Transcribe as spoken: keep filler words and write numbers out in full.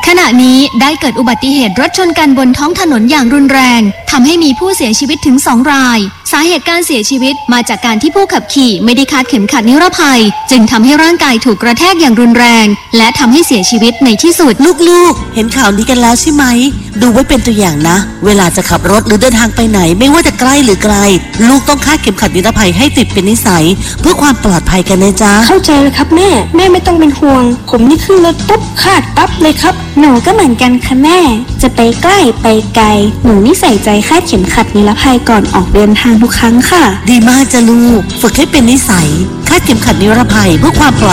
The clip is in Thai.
ขณะนี้ได้เกิดอุบัติเหตุรถชนกันบนท้องถนนอย่างรุนแรงทำให้มีผู้เสียชีวิตถึงสองรายสาเหตุการเสียชีวิตมาจากการที่ผู้ขับขี่ไม่ได้คาดเข็มขัดนิรภัยจึงทำให้ร่างกายถูกกระแทกอย่างรุนแรงและทำให้เสียชีวิตในที่สุดลูกๆเห็นข่าวนี้กันแล้วใช่ไหมดูไว้เป็นตัวอย่างนะเวลาจะขับรถหรือเดินทางไปไหนไม่ว่าจะใกล้หรือไกลลูกต้องคาดเข็มขัดนิรภัยให้ติดเป็นนิสัยเพื่อความปลอดภัยกันนะจ๊ะเข้าใจเลยครับแม่แม่ไม่ต้องเป็นห่วงผมนี่ขึ้นรถปุ๊บคาดปั๊บเลยครับหนูก็เหมือนกันค่ะแม่จะไปใกล้ไปไกลหนูนี่ใส่ใจคาดเข็มขัดนิรภัยก่อนออกเดินทางทุกครั้งค่ะดีมากจ้ะลูกฝึกให้เป็นนิสัยคาดเข็มขัดนิรภัยเพื่อความปลอด